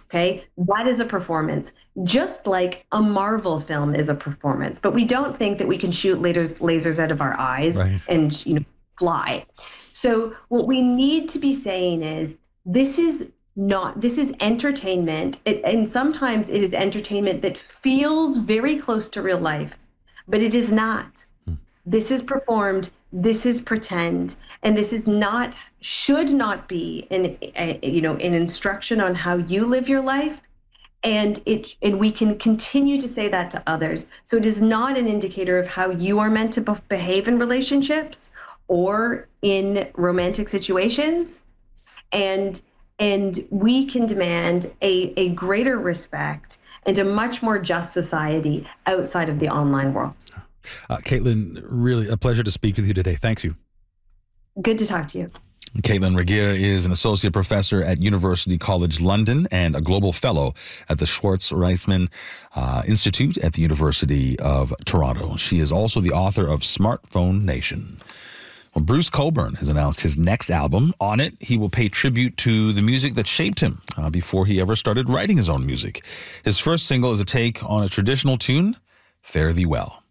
Okay. That is a performance, just like a Marvel film is a performance. But we don't think that we can shoot lasers out of our eyes Right. and, fly. So what we need to be saying is this is entertainment. And sometimes it is entertainment that feels very close to real life, but it is not. This is performed, this is pretend, and this is not, should not be an instruction on how you live your life. And we can continue to say that to others. So it is not an indicator of how you are meant to behave in relationships or in romantic situations. And we can demand a greater respect and a much more just society outside of the online world. Caitlin, really a pleasure to speak with you today. Thank you. Good to talk to you. Caitlin Regehr is an associate professor at University College London and a global fellow at the Schwartz Reisman Institute at the University of Toronto. She is also the author of Smartphone Nation. Well, Bruce Cockburn has announced his next album. On it, he will pay tribute to the music that shaped him before he ever started writing his own music. His first single is a take on a traditional tune, Fare Thee Well.